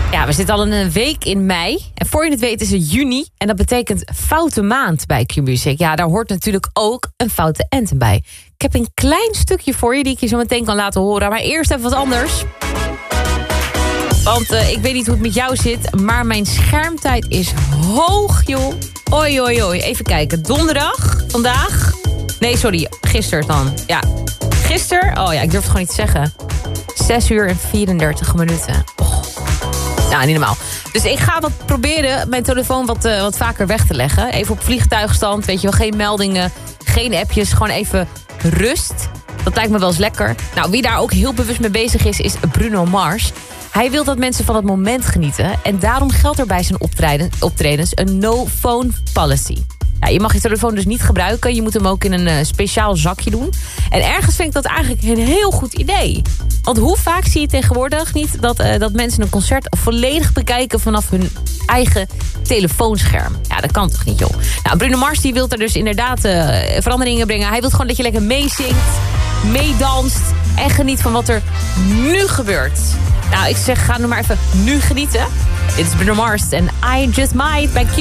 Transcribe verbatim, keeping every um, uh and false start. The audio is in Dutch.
Ja, we zitten al een week in mei. En voor je het weet is het juni. En dat betekent foute maand bij Q-Music. Ja, daar hoort natuurlijk ook een foute anthem bij. Ik heb een klein stukje voor je die ik je zo meteen kan laten horen. Maar eerst even wat anders. Want uh, ik weet niet hoe het met jou zit. Maar mijn schermtijd is hoog, joh. Oi, oi, oi. Even kijken. Donderdag, vandaag. Nee, sorry. Gisteren dan. Ja. Gisteren. Oh ja, ik durf het gewoon niet te zeggen. zes uur en vierendertig minuten. Oh. Nou, niet normaal. Dus ik ga wat proberen mijn telefoon wat, uh, wat vaker weg te leggen. Even op vliegtuigstand, weet je wel. Geen meldingen, geen appjes. Gewoon even rust. Dat lijkt me wel eens lekker. Nou, wie daar ook heel bewust mee bezig is, is Bruno Mars. Hij wil dat mensen van het moment genieten. En daarom geldt er bij zijn optreden, optredens een no-phone policy. Ja, je mag je telefoon dus niet gebruiken. Je moet hem ook in een uh, speciaal zakje doen. En ergens vind ik dat eigenlijk een heel goed idee. Want hoe vaak zie je tegenwoordig niet dat, uh, dat mensen een concert volledig bekijken vanaf hun eigen telefoonscherm. Ja, dat kan toch niet, joh. Nou, Bruno Mars die wil er dus inderdaad uh, veranderingen brengen. Hij wil gewoon dat je lekker meezingt, meedanst en geniet van wat er nu gebeurt. Nou, ik zeg, ga nu maar even nu genieten. Dit is Bruno Mars en I Just Might bij Q.